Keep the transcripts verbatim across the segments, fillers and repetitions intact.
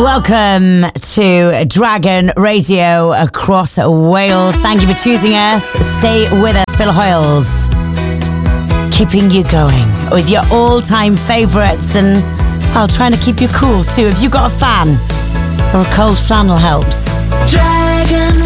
Welcome to Dragon Radio across Wales. Thank you for choosing us. Stay with us, Phil Hoyles, keeping you going with your all-time favourites, and I'll try to keep you cool too. If you got a fan or a cold flannel helps. Dragon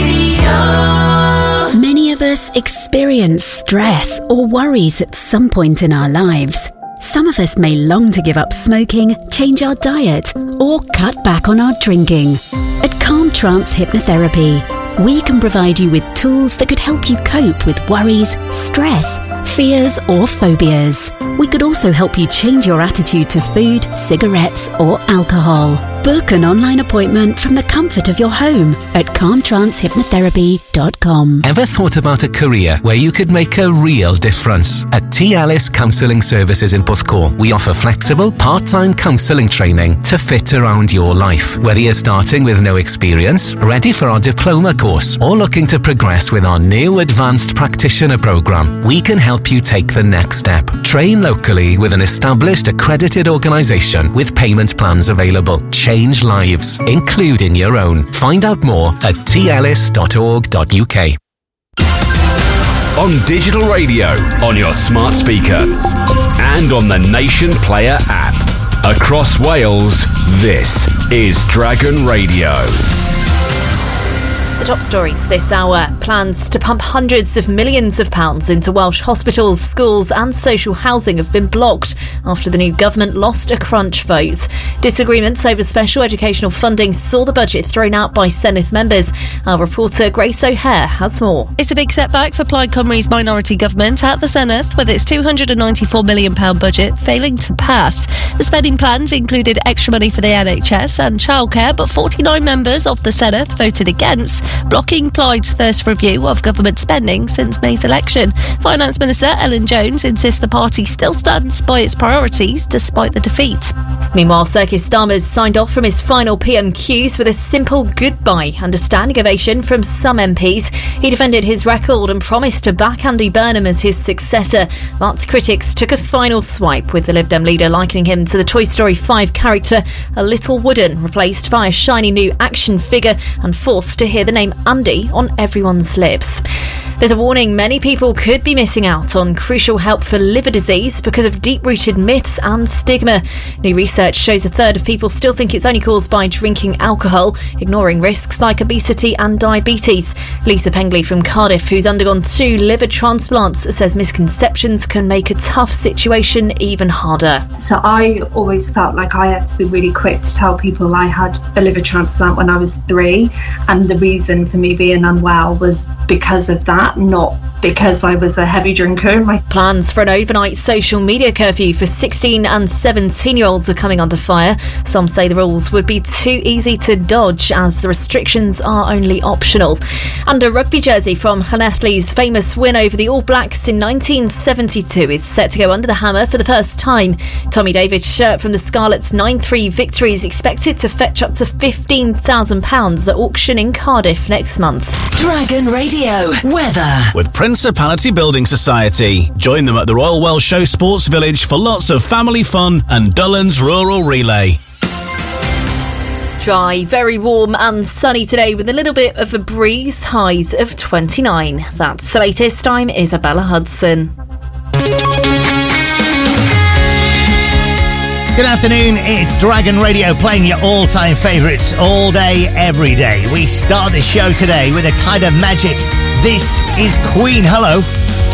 Radio. Many of us experience stress or worries at some point in our lives. Some of us may long to give up smoking, change our diet, or cut back on our drinking. At Calm Trance Hypnotherapy, we can provide you with tools that could help you cope with worries, stress, fears, or phobias. We could also help you change your attitude to food, cigarettes, or alcohol. Book an online appointment from the comfort of your home at calm trance hypnotherapy dot com. Ever thought about a career where you could make a real difference? At T. Ellis Counselling Services in Porthcawl, we offer flexible, part-time counselling training to fit around your life. Whether you're starting with no experience, ready for our diploma course, or looking to progress with our new advanced practitioner program, we can help you take the next step. Train locally with an established accredited organisation with payment plans available. Change lives, including your own. Find out more at t ellis dot org dot u k. On digital radio, on your smart speaker, and on the Nation Player app. Across Wales, this is Dragon Radio. The top stories this hour. Plans to pump hundreds of millions of pounds into Welsh hospitals, schools and social housing have been blocked after the new government lost a crunch vote. Disagreements over special educational funding saw the budget thrown out by Senedd members. Our reporter Grace O'Hare has more. It's a big setback for Plaid Cymru's minority government at the Senedd, with its two hundred ninety-four million pounds budget failing to pass. The spending plans included extra money for the N H S and childcare, but forty-nine members of the Senedd voted against, blocking Plaid's first review of government spending since May's election. Finance Minister Ellen Jones insists the party still stands by its priorities despite the defeat. Meanwhile, Keir Starmer's signed off from his final P M Qs with a simple goodbye and a standing ovation from some M Ps. He defended his record and promised to back Andy Burnham as his successor, but critics took a final swipe, with the Lib Dem leader likening him to the Toy Story five character, a little wooden, replaced by a shiny new action figure and forced to hear the name Andy on everyone's lips. There's a warning many people could be missing out on crucial help for liver disease because of deep-rooted myths and stigma. New research shows a third of people still think it's only caused by drinking alcohol, ignoring risks like obesity and diabetes. Lisa Pengley from Cardiff, who's undergone two liver transplants, says misconceptions can make a tough situation even harder. So I always felt like I had to be really quick to tell people I had a liver transplant when I was three, and the reason for me being unwell was because of that, not because I was a heavy drinker. My plans for an overnight social media curfew for sixteen and seventeen year olds are coming under fire. Some say the rules would be too easy to dodge as the restrictions are only optional. And a rugby jersey from Llanelli's famous win over the All Blacks in nineteen seventy-two is set to go under the hammer for the first time. Tommy David's shirt from the Scarlets' nine three victory is expected to fetch up to fifteen thousand pounds at auction in Cardiff next month. Dragon Radio weather. With Principality Building Society. Join them at the Royal Welsh Show Sports Village for lots of family fun and Dullan's Rural Relay. Dry, very warm and sunny today with a little bit of a breeze, highs of twenty-nine. That's the latest. I'm Isabella Hudson. Good afternoon, it's Dragon Radio playing your all-time favourites all day, every day. We start this show today with a kind of magic. This is Queen. Hello.